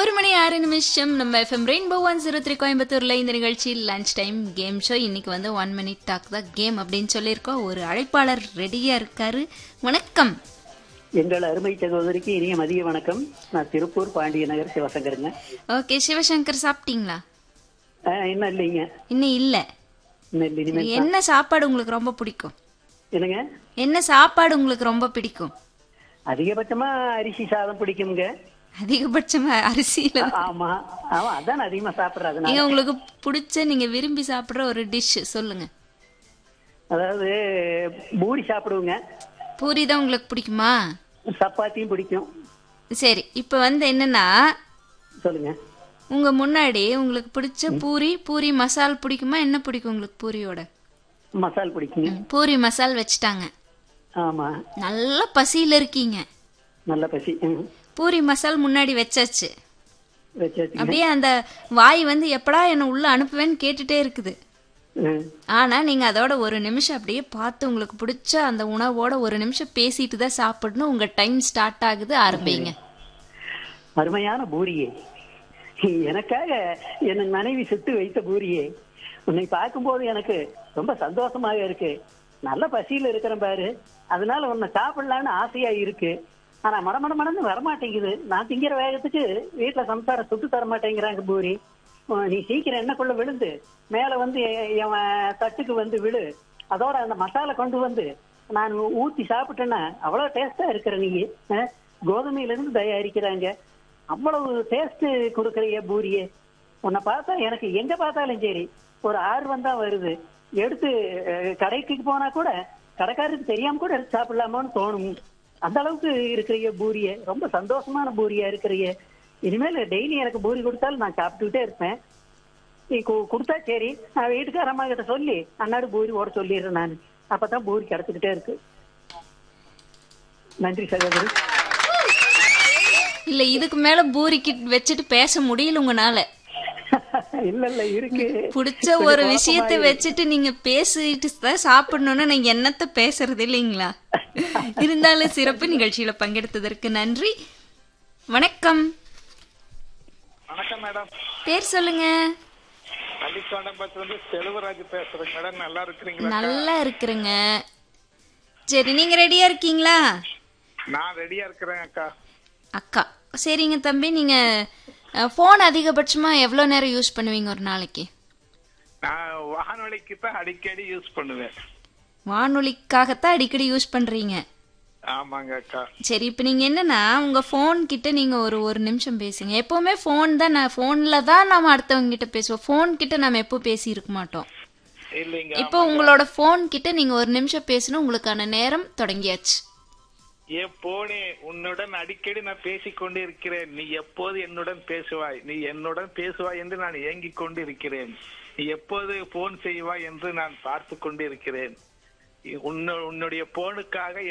1 மணி 6 நிமிஷம் நம்ம FM rainbow 103 கோயம்புத்தூர்ல இந்த நிகழ்ச்சி லஞ்ச் டைம் கேம் ஷோ. இன்னைக்கு வந்து 1 மினிட் டாக் தான் கேம் அப்படின்னு சொல்லியிருக்கோம். ஒரு அழைப்பாளர் ரெடியா இருக்காரு. வணக்கம். எங்கள் அருமை சகோதரிக்கு இனிய மதிய வணக்கம். நான் திருப்பூர் பாண்டிய நகர் சிவசங்கருங்க. ஓகே, சிவசங்கர் சாப்பிட்டீங்களா? இன்னும் இல்லைங்க. இன்னும் இல்ல. என்ன சாப்பாடு உங்களுக்கு ரொம்ப பிடிக்கும்? என்னங்க? என்ன சாப்பாடு உங்களுக்கு ரொம்ப பிடிக்கும்? அதிகபட்சமா அரிசி சாதம் பிடிக்குங்க. அதிகபட்சமா அரிசியில? ஆமா ஆமா, அதான் அதிகமா சாப்பிடுறது. நீங்க உங்களுக்கு பிடிச்ச நீங்க விரும்பி சாப்பிடுற ஒரு டிஷ் சொல்லுங்க. அதாவது பூரி சாப்பிடுவோங்க. பூரி தான் உங்களுக்கு பிடிக்குமா? சப்பாத்தியும் பிடிக்கும். சரி, இப்ப வந்து என்னன்னா, சொல்லுங்க. உங்க முன்னாடி உங்களுக்கு பிடிச்ச பூரி மசால் பிடிக்குமா? என்ன பிடிக்கும் உங்களுக்கு பூரியோட? மசால் பிடிக்குங்க. பூரி மசால் வச்சுட்டாங்க. ஆமா. நல்ல பசியில இருக்கீங்க. நல்ல பசி. பூரி மசால் முன்னாடி வச்சாச்சு. அப்படியே அந்த வாய் வந்து எப்படா என்ன உள்ள அனுப்புவேன்னு கேட்டுட்டே இருக்குது. ஆனா நீங்க அதோட ஒரு நிமிஷம் அப்படியே பார்த்து உங்களுக்கு பிடிச்ச அந்த உணவோட ஒரு நிமிஷம் பேசிட்டு தான் சாப்பிடணும். உங்க டைம் ஸ்டார்ட் ஆகுது, ஆரம்பிங்க. அருமையான பூரியே, எனக்காக என் மனைவி சுட்டு வைத்த பூரியே, உன்னை பார்க்கும்போது எனக்கு ரொம்ப சந்தோஷமாக இருக்கு. நல்ல பசியில இருக்கிறேன் பாரு, அதனால உன்னை சாப்பிடலான்னு ஆசையா இருக்கு. ஆனா மடமடன்னு வரமாட்டேங்குது. நான் திங்கிற வேகத்துக்கு வீட்டுல சம்சாரம் சுட்டு தர மாட்டேங்கிறாங்க பூரி. நீ சீக்கிரம் என்னக்குள்ள விழுந்து மேல வந்து என் தட்டுக்கு வந்து விழு. அதோட அந்த மசாலா கொண்டு வந்து நான் ஊத்தி சாப்பிட்டேன்னா அவ்வளவு டேஸ்டா இருக்கிற நீ. கோதுமையில இருந்து தயாரிக்கிறாங்க, அவ்வளவு டேஸ்ட் கொடுக்கறிய பூரியே. உன்னை பார்த்தா எனக்கு எங்க பார்த்தாலும் சரி ஒரு ஆர்வம் தான் வருது. எடுத்து கடைக்கு போனா கூட கடைக்காரருக்கு தெரியாம கூட எடுத்து சாப்பிடலாமான்னு தோணும். அந்த அளவுக்கு இருக்கிறிய பூரிய, ரொம்ப சந்தோஷமான பூரியா இருக்கிறிய. இனிமேல் டெய்லி எனக்கு பூரி கொடுத்தாலும் நான் சாப்பிட்டுக்கிட்டே இருப்பேன். நீ கொடுத்தா சரி, நான் வீட்டுக்கார அம்மா கிட்ட சொல்லி அன்னாடு பூரி ஓட சொல்லிடுறேன். நான் அப்பதான் பூரி கிடைச்சுக்கிட்டே இருக்கு. நன்றி சகோதரி. இல்ல, இதுக்கு மேல பூரிக்கு வச்சுட்டு பேச முடியல உங்கனால. இல்ல இருக்கு. பிடிச்ச ஒரு விஷயத்தை வச்சுட்டு நீங்க பேசிட்டு தான் சாப்பிடணும்னு நீங்க என்னத்த பேசுறது இல்லைங்களா? இருந்தாலும் சிறப்பு நிகழ்ச்சியில பங்கெடுத்ததற்கு நன்றி. வணக்கம். வணக்கம் மேடம். பேர் சொல்லுங்க. செல்வராஜ் பேசுறேன் மேடம். நல்லா இருக்கிறீங்களா? நல்லா இருக்கிறேங்க. சரி, நீங்க ரெடியா இருக்கீங்களா? நான் ரெடியா இருக்கிறேன் அக்கா. அக்கா, சரிங்க தம்பி. நீங்க போன் அதிகபட்சமா எவ்வளவு நேரம் யூஸ் பண்ணுவீங்க ஒரு நாளைக்கு? நான் வானொலிக்கு தான் அடிக்கடி யூஸ் பண்ணுவேன். வானொலிக்காகத்தான் அடிக்கடி யூஸ் பண்றீங்க? ஆமாங்க அக்கா. சரி, இப்ப நீங்க என்னன்னா உங்க போன் கிட்ட நீங்க ஒரு நிமிஷம் பேசுங்க. எப்பவுமே போன் தான், போன்ல தான் நாம அடுத்தவங்க கிட்ட பேசுவோம். போன் கிட்ட நாம எப்போ பேசி இருக்க மாட்டோம். இல்லைங்க. இப்போ உங்களோட போன் கிட்ட நீங்க ஒரு நிமிஷம் பேசணும். உங்களுக்கான நேரம் தொடங்கியாச்சு. என் போனே, உன்னுடன் அடிக்கடி நான் பேசிக்கொண்டு இருக்கிறேன். நீ எப்போது என்னுடன் பேசுவாய், நீ என்னுடன் பேசுவாய் என்று நான் ஏங்கிக் கொண்டு இருக்கிறேன். நீ எப்போது போன் செய்வாய் என்று நான் பார்த்து கொண்டு இருக்கிறேன். உன்னுடைய போனுக்காக